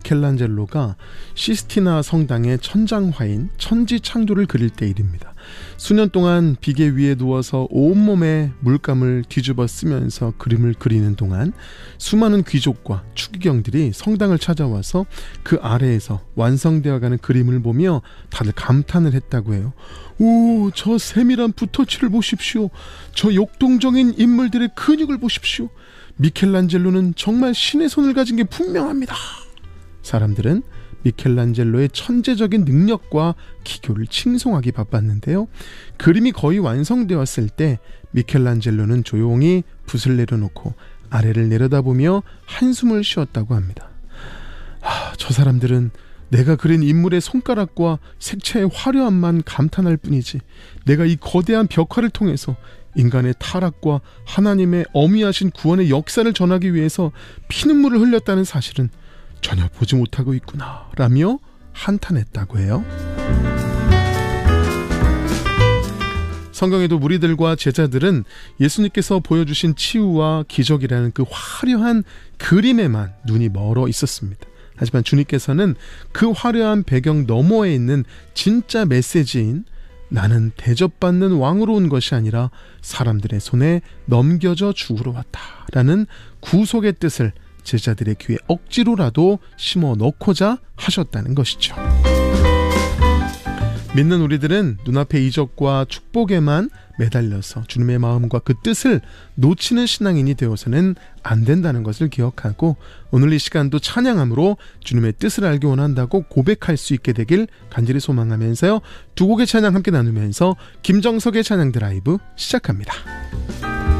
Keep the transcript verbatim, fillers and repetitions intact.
미켈란젤로가 시스티나 성당의 천장화인 천지창조를 그릴 때 일입니다. 수년 동안 비계 위에 누워서 온몸에 물감을 뒤집어 쓰면서 그림을 그리는 동안 수많은 귀족과 추기경들이 성당을 찾아와서 그 아래에서 완성되어가는 그림을 보며 다들 감탄을 했다고 해요. 오, 저 세밀한 붓터치를 보십시오. 저 역동적인 인물들의 근육을 보십시오. 미켈란젤로는 정말 신의 손을 가진 게 분명합니다. 사람들은 미켈란젤로의 천재적인 능력과 기교를 칭송하기 바빴는데요. 그림이 거의 완성되었을 때 미켈란젤로는 조용히 붓을 내려놓고 아래를 내려다보며 한숨을 쉬었다고 합니다. 아, 저 사람들은 내가 그린 인물의 손가락과 색채의 화려함만 감탄할 뿐이지 내가 이 거대한 벽화를 통해서 인간의 타락과 하나님의 어미하신 구원의 역사를 전하기 위해서 피눈물을 흘렸다는 사실은 전혀 보지 못하고 있구나 라며 한탄했다고 해요. 성경에도 무리들과 제자들은 예수님께서 보여주신 치유와 기적이라는 그 화려한 그림에만 눈이 멀어 있었습니다. 하지만 주님께서는 그 화려한 배경 너머에 있는 진짜 메시지인 나는 대접받는 왕으로 온 것이 아니라 사람들의 손에 넘겨져 죽으러 왔다라는 구속의 뜻을 제자들의 귀에 억지로라도 심어 넣고자 하셨다는 것이죠. 믿는 우리들은 눈앞의 이적과 축복에만 매달려서 주님의 마음과 그 뜻을 놓치는 신앙인이 되어서는 안 된다는 것을 기억하고 오늘 이 시간도 찬양함으로 주님의 뜻을 알기 원한다고 고백할 수 있게 되길 간절히 소망하면서요. 두 곡의 찬양 함께 나누면서 김정석의 찬양 드라이브 시작합니다.